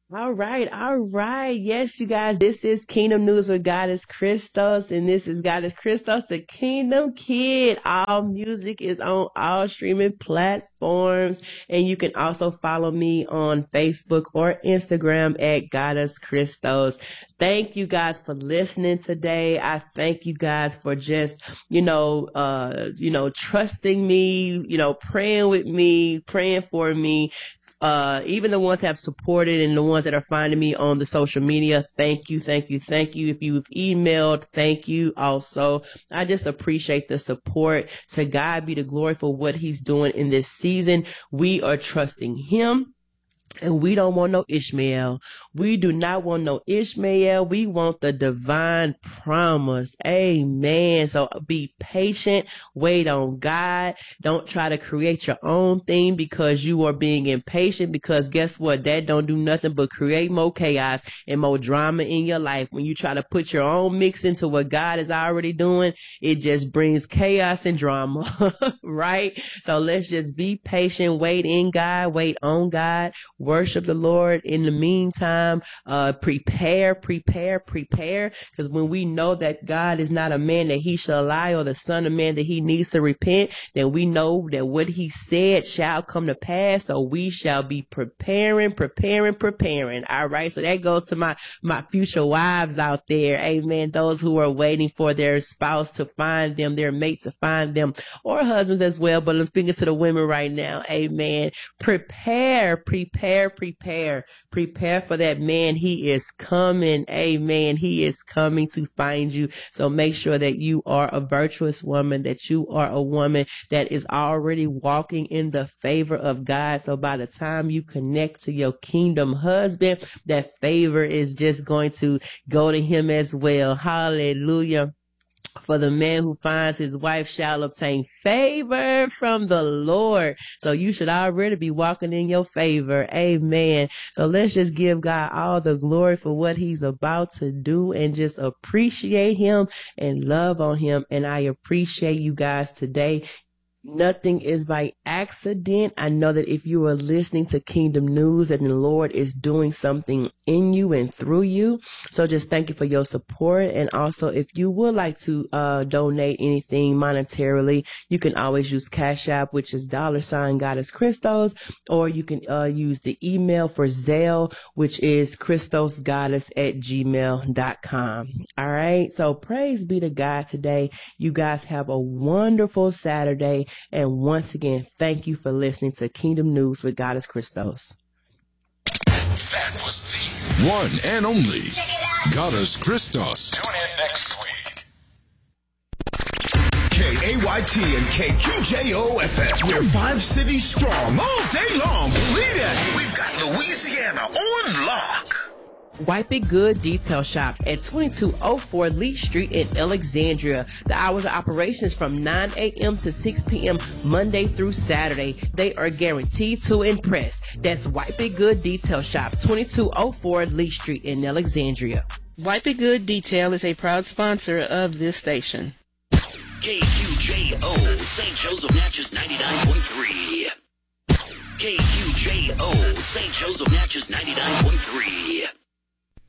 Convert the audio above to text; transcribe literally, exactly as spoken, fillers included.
All right, all right. Yes, you guys, this is Kingdom News with Goddess Christos, and this is Goddess Christos, the Kingdom Kid. All music is on all streaming platforms, and you can also follow me on Facebook or Instagram at Goddess Christos. Thank you guys for listening today. I thank you guys for just, you know, uh, you know, trusting me, you know, praying with me, praying for me. Uh, even the ones that have supported and the ones that are finding me on the social media. Thank you, thank you, thank you. If you've emailed, thank you also. I just appreciate the support. To God be the glory for what he's doing in this season. We are trusting him. And we don't want no Ishmael. We do not want no Ishmael. We want the divine promise. Amen. So be patient. Wait on God. Don't try to create your own thing because you are being impatient, because guess what? That don't do nothing but create more chaos and more drama in your life. When you try to put your own mix into what God is already doing, it just brings chaos and drama, right? So let's just be patient. Wait in God. Wait on God. Worship the Lord in the meantime. Uh, prepare, prepare, prepare. Because when we know that God is not a man that he shall lie, or the son of man that he needs to repent, then we know that what he said shall come to pass. So we shall be preparing, preparing, preparing. All right. So that goes to my, my future wives out there. Amen. Those who are waiting for their spouse to find them, their mate to find them, or husbands as well. But I'm speaking to the women right now. Amen. Prepare, prepare. Prepare, prepare, prepare for that man. He is coming. Amen. He is coming to find you. So make sure that you are a virtuous woman, that you are a woman that is already walking in the favor of God. So by the time you connect to your kingdom husband, that favor is just going to go to him as well. Hallelujah. For the man who finds his wife shall obtain favor from the Lord. So you should already be walking in your favor. Amen. So let's just give God all the glory for what he's about to do and just appreciate him and love on him. And I appreciate you guys today. Nothing is by accident. I know that if you are listening to Kingdom News, and the Lord is doing something in you and through you. So just thank you for your support. And also, if you would like to uh, donate anything monetarily, you can always use Cash App, which is dollar sign Goddess Christos, or you can uh, use the email for Zelle, which is christosgoddess at gmail dot com. All right. So praise be to God today. You guys have a wonderful Saturday. And once again, thank you for listening to Kingdom News with Goddess Christos. That was the one and only Goddess Christos. Tune in next week. K A Y T and K Q J O F M. We're five cities strong all day long. Believe it. We've got Louisiana on lock. Wipe It Good Detail Shop at twenty-two oh four Lee Street in Alexandria. The hours of operations from nine a.m. to six p.m. Monday through Saturday. They are guaranteed to impress. That's Wipe It Good Detail Shop, twenty-two oh four Lee Street in Alexandria. Wipe It Good Detail is a proud sponsor of this station. K Q J O, Saint Joseph Natchez ninety-nine point three. K Q J O, Saint Joseph Natchez ninety-nine point three.